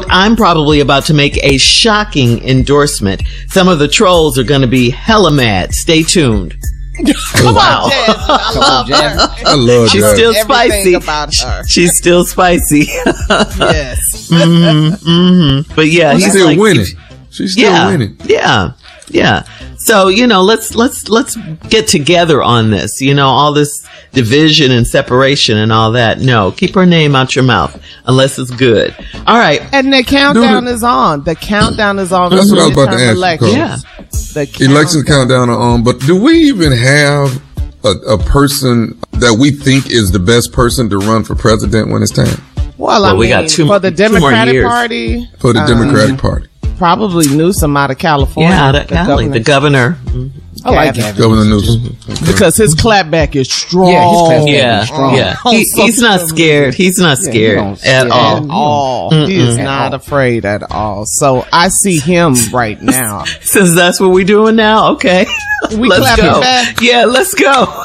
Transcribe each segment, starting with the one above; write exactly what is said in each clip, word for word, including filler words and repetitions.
I'm probably about to make a shocking endorsement. Some of the trolls are going to be hella mad. Stay tuned. Come Wow. on, Jasmine. I love her. I love She's that. still Everything spicy. about her. She's still spicy. Yes. mm-hmm, mm-hmm. But yeah, She's he's still like, winning. She's still yeah, winning. yeah, yeah. So, you know, let's let's let's get together on this. You know, all this division and separation and all that. No, keep her name out your mouth unless it's good. All right. And the countdown Dude, is on. The countdown is on. That's for what I was about to midterm ask you, elections. Cole. Yeah. The Election countdown are on, but do we even have a, a person that we think is the best person to run for president when it's time? Well, I Well, we mean, got two- for the two more Democratic years. Party, For the um, Democratic Party. probably Newsom out of California. Yeah, that the Cali, governor. the governor. I like Gavin. Gavin. Governor Newsom. Because his clapback is strong. Yeah, his clapback Yeah, is strong. yeah. Oh, He, so he's not stupid. scared. He's not he scared don't at scare all. At all. He is At not all. afraid at all. So I see him right now. Since that's what we're doing now, okay. We let's clapping go. back? Yeah, let's go.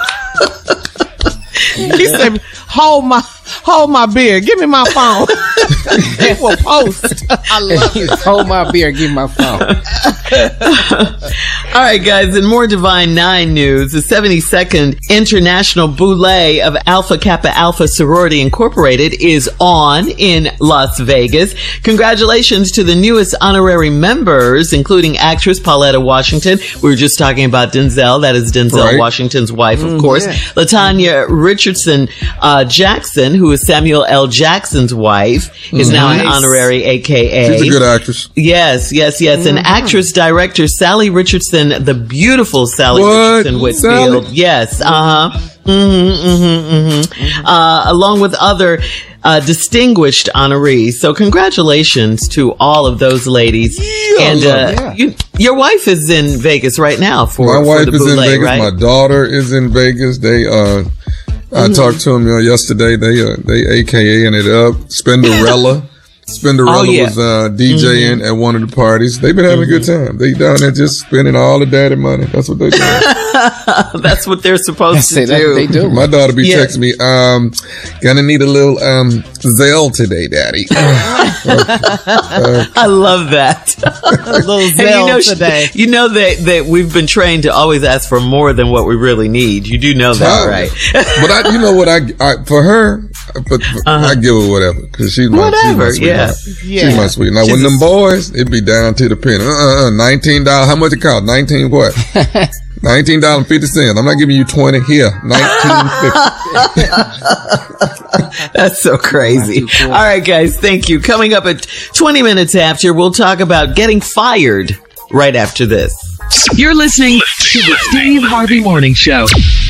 He said, "Hold my, hold my beer. Give me my phone." He will post. I love it. Hold my beer, give me my phone. All right, guys, in more Divine Nine news, the seventy-second International Boule of Alpha Kappa Alpha Sorority Incorporated is on in Las Vegas. Congratulations to the newest honorary members, including actress Pauletta Washington. We were just talking about Denzel. That is Denzel Right. Washington's wife, of Mm, course. yeah. LaTanya Richardson uh, Jackson, who is Samuel L. Jackson's wife, is now an Nice. honorary A K A. She's a good actress. Yes, yes, yes. And actress director Sally Richardson, the beautiful Sally What? Richardson Whitfield. Sally? Yes, uh huh. Mm-hmm, mm-hmm, mm-hmm. Uh, along with other uh, distinguished honorees. So congratulations to all of those ladies. Yeah, and uh, yeah. you, your wife is in Vegas right now for, My for wife the is in Boule, Vegas. right? My daughter is in Vegas. They, uh, I talked to them uh, yesterday. They, uh, they A K A-ing it up. Spinderella. Spinderella Oh, yeah. was, uh, DJing at one of the parties. They've been having a good time. They down there just spending all the daddy money. That's what they do. That's what they're supposed Say to that do. they do. My daughter be Yeah. texting me, um, gonna need a little, um, Zelle today, daddy. I love that. A little And Zell you know, she- today. you know that, that we've been trained to always ask for more than what we really need. You do know that, Oh, right? But I, you know what, I, I for her, but I give her whatever because she's my, Whatever, she's my yeah. sweetheart. Yeah. She's my sweet. Now She's when a- them boys, it'd be down to the penny. Uh, uh, uh nineteen dollars. How much it cost? Nineteen what? Nineteen dollars and fifty cents. I'm not giving you twenty here. Nineteen fifty. That's so crazy. All right, guys. Thank you. Coming up at twenty minutes after, we'll talk about getting fired right after this. You're listening to the Steve Harvey Morning Show.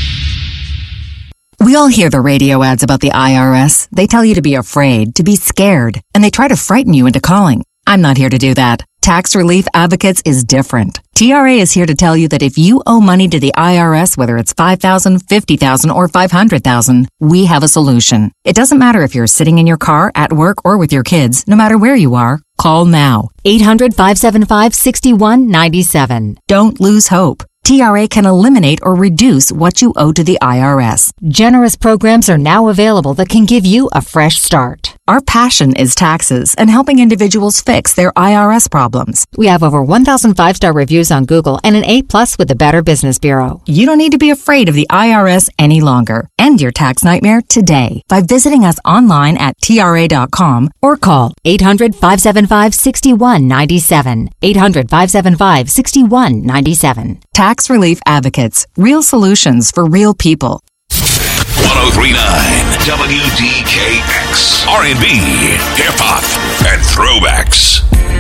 We all hear the radio ads about the I R S. They tell you to be afraid, to be scared, and they try to frighten you into calling. I'm not here to do that. Tax Relief Advocates is different. T R A is here to tell you that if you owe money to the I R S, whether it's five thousand dollars, fifty thousand dollars, or five hundred thousand dollars, we have a solution. It doesn't matter if you're sitting in your car, at work, or with your kids. No matter where you are, call now. eight hundred, five seven five, six one nine seven. Don't lose hope. T R A can eliminate or reduce what you owe to the I R S. Generous programs are now available that can give you a fresh start. Our passion is taxes and helping individuals fix their I R S problems. We have over one thousand five-star reviews on Google and an A plus with the Better Business Bureau. You don't need to be afraid of the I R S any longer. End your tax nightmare today by visiting us online at T R A dot com Or call eight hundred, five seven five, six one nine seven. eight hundred, five seven five, six one nine seven. Tax Relief Advocates. Real solutions for real people. one oh three point nine W D K X. R and B, hip hop, and throwbacks.